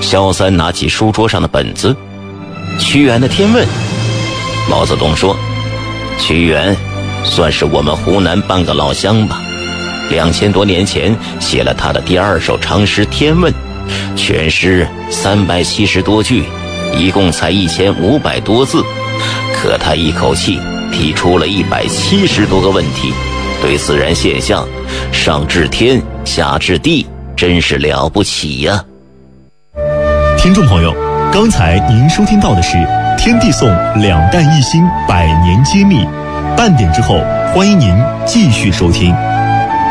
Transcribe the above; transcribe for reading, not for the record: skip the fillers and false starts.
萧三拿起书桌上的本子，屈原的《天问》。毛泽东说，屈原算是我们湖南半个老乡吧，2000多年前写了他的第2首长诗《天问》，全诗370多句，一共才1500多字，可他一口气提出了170多个问题，对自然现象上至天下至地，真是了不起呀。 听众朋友，刚才您收听到的是天地颂2弹一星100年揭秘，半点之后欢迎您继续收听。